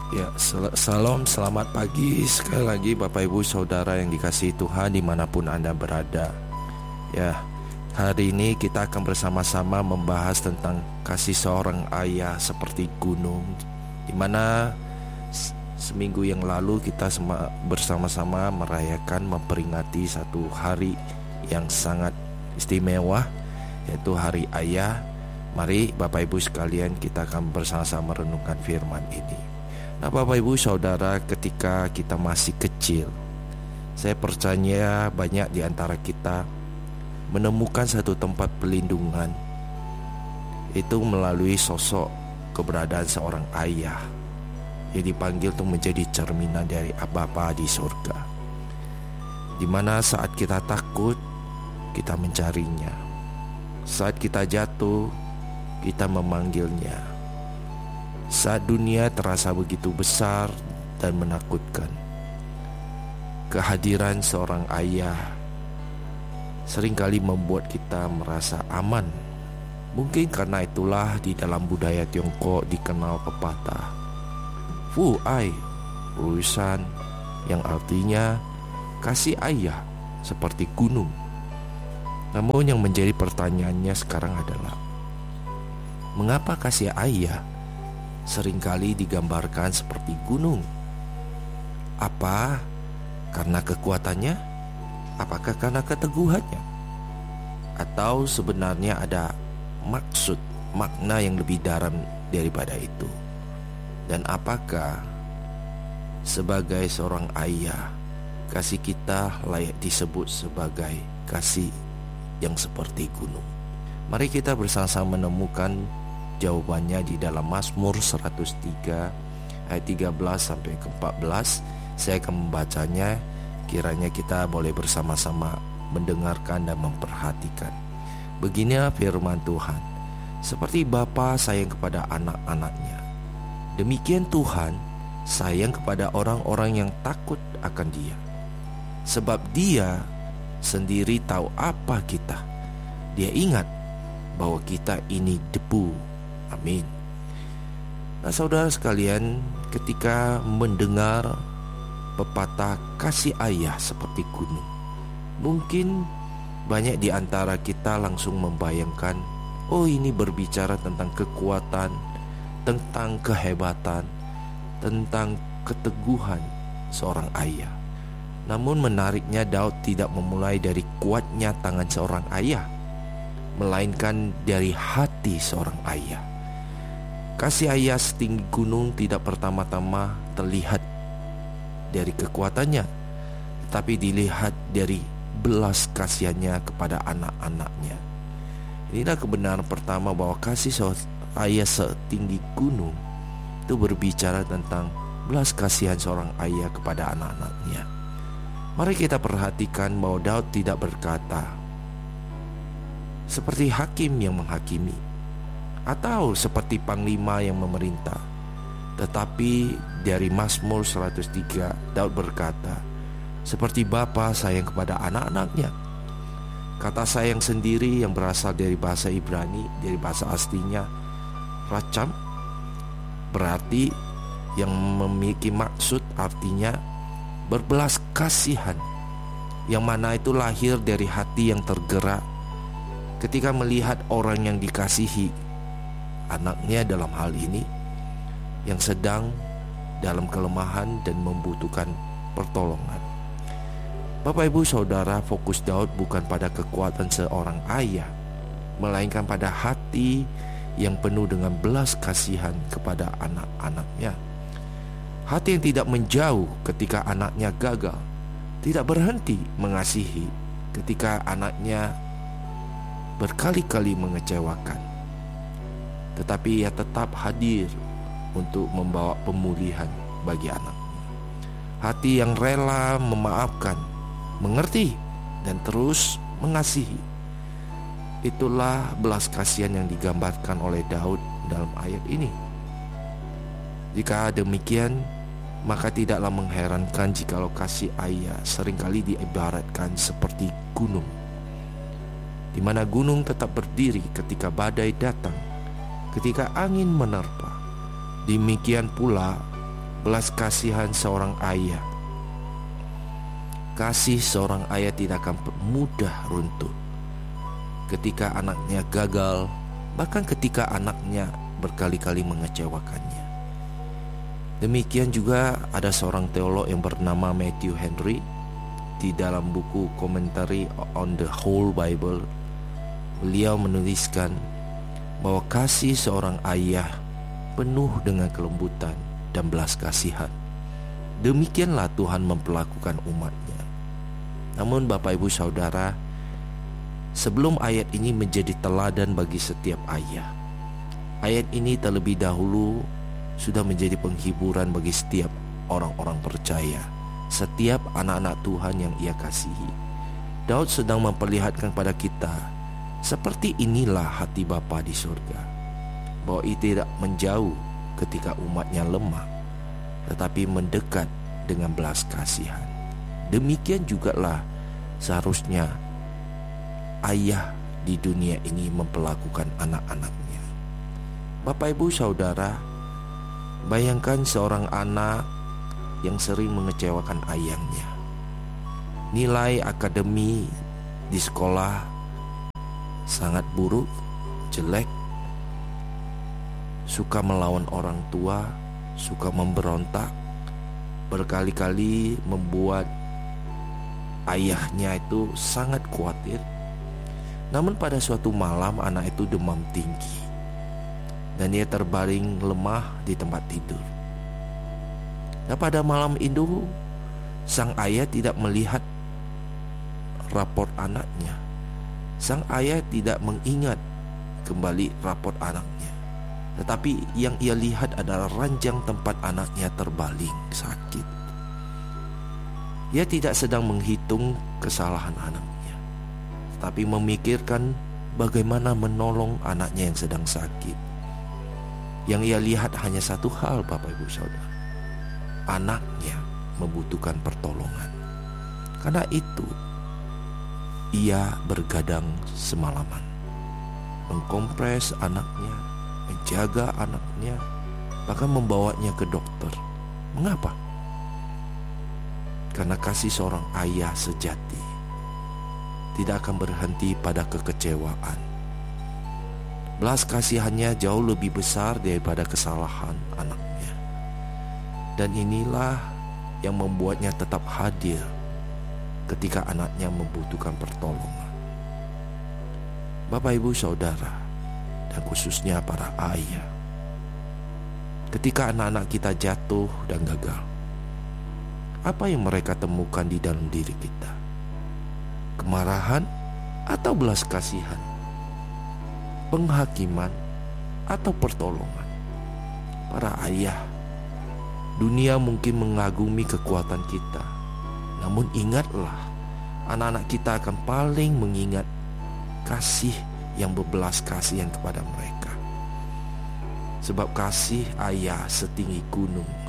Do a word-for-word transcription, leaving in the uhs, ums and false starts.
Ya, sel- salam, selamat pagi sekali lagi Bapak Ibu Saudara yang dikasihi Tuhan dimanapun Anda berada. Ya, hari ini kita akan bersama-sama membahas tentang kasih seorang ayah seperti gunung, dimana s- seminggu yang lalu kita sema- bersama-sama merayakan memperingati satu hari yang sangat istimewa, yaitu Hari Ayah. Mari Bapak Ibu sekalian, kita akan bersama-sama merenungkan firman ini. Nah, Bapak Ibu Saudara, ketika kita masih kecil, saya percaya banyak di antara kita menemukan satu tempat pelindungan, itu melalui sosok keberadaan seorang ayah yang dipanggil untuk menjadi cerminan dari Bapa di surga, di mana saat kita takut, kita mencarinya. Saat kita jatuh, kita memanggilnya. Saat dunia terasa begitu besar dan menakutkan, kehadiran seorang ayah seringkali membuat kita merasa aman. Mungkin karena itulah di dalam budaya Tiongkok dikenal pepatah Fu Ai Ruishan, yang artinya kasih ayah seperti gunung. Namun yang menjadi pertanyaannya sekarang adalah, mengapa kasih ayah seringkali digambarkan seperti gunung? Apa karena kekuatannya? Apakah karena keteguhannya? Atau sebenarnya ada maksud, makna yang lebih dalam daripada itu? Dan apakah sebagai seorang ayah, kasih kita layak disebut sebagai kasih yang seperti gunung? Mari kita bersama-sama menemukan jawabannya di dalam Mazmur seratus tiga ayat tiga belas sampai ke empat belas. Saya akan membacanya, kiranya kita boleh bersama-sama mendengarkan dan memperhatikan. Beginilah firman Tuhan: seperti Bapa sayang kepada anak-anaknya, demikian Tuhan sayang kepada orang-orang yang takut akan Dia. Sebab Dia sendiri tahu apa kita. Dia ingat bahwa kita ini debu. Amin. Nah, saudara sekalian, ketika mendengar pepatah kasih ayah seperti gunung, mungkin banyak di antara kita langsung membayangkan, oh, ini berbicara tentang kekuatan, tentang kehebatan, tentang keteguhan seorang ayah. Namun menariknya, Daud tidak memulai dari kuatnya tangan seorang ayah, melainkan dari hati seorang ayah. Kasih ayah setinggi gunung tidak pertama-tama terlihat dari kekuatannya, tetapi dilihat dari belas kasihannya kepada anak-anaknya. Inilah kebenaran pertama, bahwa kasih seorang ayah setinggi gunung itu berbicara tentang belas kasihan seorang ayah kepada anak-anaknya. Mari kita perhatikan bahwa Daud tidak berkata seperti hakim yang menghakimi, atau seperti panglima yang memerintah. Tetapi dari Mazmur seratus tiga, Daud berkata, seperti Bapa sayang kepada anak-anaknya. Kata sayang sendiri yang berasal dari bahasa Ibrani, dari bahasa aslinya racham, berarti yang memiliki maksud, artinya berbelas kasihan, yang mana itu lahir dari hati yang tergerak ketika melihat orang yang dikasihi, anaknya dalam hal ini, yang sedang dalam kelemahan dan membutuhkan pertolongan. Bapak Ibu Saudara, fokus Daud bukan pada kekuatan seorang ayah, melainkan pada hati yang penuh dengan belas kasihan kepada anak-anaknya. Hati yang tidak menjauh ketika anaknya gagal, tidak berhenti mengasihi ketika anaknya berkali-kali mengecewakan, tetapi ia tetap hadir untuk membawa pemulihan bagi anaknya. Hati yang rela memaafkan, mengerti, dan terus mengasihi. Itulah belas kasihan yang digambarkan oleh Daud dalam ayat ini. Jika demikian, maka tidaklah mengherankan jikalau kasih ayah seringkali diibaratkan seperti gunung, di mana gunung tetap berdiri ketika badai datang, ketika angin menerpa. Demikian pula belas kasihan seorang ayah. Kasih seorang ayah tidak akan mudah runtuh ketika anaknya gagal, bahkan ketika anaknya berkali-kali mengecewakannya. Demikian juga ada seorang teolog yang bernama Matthew Henry. Di dalam buku Commentary on the Whole Bible, beliau menuliskan bahwa kasih seorang ayah penuh dengan kelembutan dan belas kasihan. Demikianlah Tuhan memperlakukan umatnya. Namun Bapak Ibu Saudara, sebelum ayat ini menjadi teladan bagi setiap ayah, ayat ini terlebih dahulu sudah menjadi penghiburan bagi setiap orang-orang percaya, setiap anak-anak Tuhan yang Ia kasihi. Daud sedang memperlihatkan pada kita, seperti inilah hati Bapa di surga, bahwa Ia tidak menjauh ketika umatnya lemah, tetapi mendekat dengan belas kasihan. Demikian jugalah seharusnya ayah di dunia ini memperlakukan anak-anaknya. Bapak Ibu Saudara, bayangkan seorang anak yang sering mengecewakan ayahnya. Nilai akademi di sekolah sangat buruk, jelek, suka melawan orang tua, suka memberontak, berkali-kali membuat ayahnya itu sangat khawatir. Namun pada suatu malam anak itu demam tinggi dan ia terbaring lemah di tempat tidur. Dan pada malam itu sang ayah tidak melihat raport anaknya. Sang ayah tidak mengingat kembali raport anaknya, tetapi yang ia lihat adalah ranjang tempat anaknya terbaling sakit. Ia tidak sedang menghitung kesalahan anaknya, tetapi memikirkan bagaimana menolong anaknya yang sedang sakit. Yang ia lihat hanya satu hal, Bapak Ibu Saudara. Anaknya membutuhkan pertolongan. Karena itu ia bergadang semalaman, mengkompres anaknya, menjaga anaknya, bahkan membawanya ke dokter. Mengapa? Karena kasih seorang ayah sejati tidak akan berhenti pada kekecewaan. Belas kasihannya jauh lebih besar daripada kesalahan anaknya. Dan inilah yang membuatnya tetap hadir ketika anaknya membutuhkan pertolongan. Bapak Ibu Saudara, dan khususnya para ayah, ketika anak-anak kita jatuh dan gagal, apa yang mereka temukan di dalam diri kita? Kemarahan atau belas kasihan? Penghakiman atau pertolongan? Para ayah, dunia mungkin mengagumi kekuatan kita, namun ingatlah, anak-anak kita akan paling mengingat kasih yang berbelas kasihan kepada mereka. Sebab kasih ayah setinggi gunung,